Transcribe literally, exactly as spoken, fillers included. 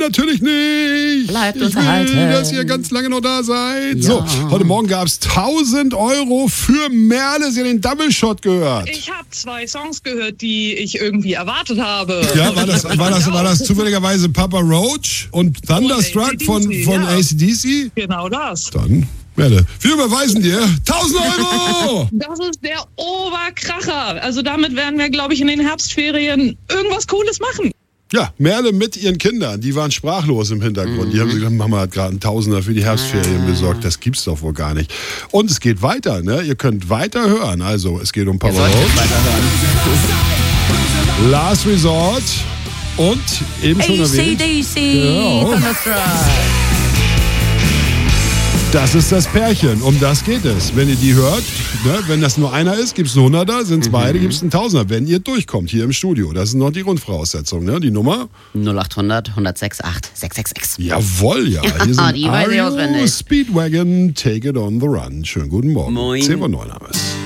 natürlich nicht. Bleibt ich unterhalten. will, dass ihr ganz lange noch da seid. Ja. So, heute Morgen gab es tausend Euro für Merle. Sie hat den Double Shot gehört. Ich habe zwei Songs gehört, die ich irgendwie erwartet habe. Ja, war das, war das, war das zufälligerweise Papa Roach und Thunderstruck Und von, von ja. A C D C? Genau das. Dann, Merle, wir überweisen dir tausend Euro. Das ist der Oberkracher. Also damit werden wir, glaube ich, in den Herbstferien irgendwas Cooles machen. Ja, Merle mit ihren Kindern, die waren sprachlos im Hintergrund. Mhm. Die haben gesagt, Mama hat gerade einen Tausender für die Herbstferien besorgt. Das gibt's doch wohl gar nicht. Und es geht weiter, ne? Ihr könnt weiter hören. Also, es geht um Papa Roach, Last Resort und eben schon A C erwähnt. D C. Genau. Das ist das Pärchen, um das geht es. Wenn ihr die hört, ne, wenn das nur einer ist, gibt es einen Hunderter, sind es mhm. beide, gibt es einen Tausender. Wenn ihr durchkommt hier im Studio, das ist noch die Grundvoraussetzung, ne? Die Nummer? null acht hundert, hundertsechs, acht, sechs sechs sechs. Jawohl, ja. Hier sind die weiß ich auswendig. Speedwagon, Take It On The Run. Schönen guten Morgen. Moin. zehn Uhr neun haben wir es.